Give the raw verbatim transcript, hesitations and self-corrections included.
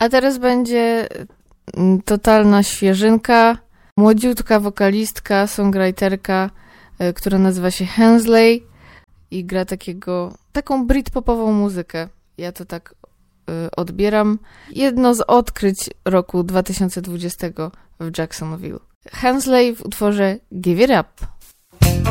A teraz będzie totalna świeżynka, młodziutka wokalistka, songwriterka, która nazywa się Hensley i gra takiego, taką britpopową muzykę. Ja to tak y, odbieram. Jedno z odkryć roku dwa tysiące dwudziestego w Jacksonville. Hensley w utworze Give It Up.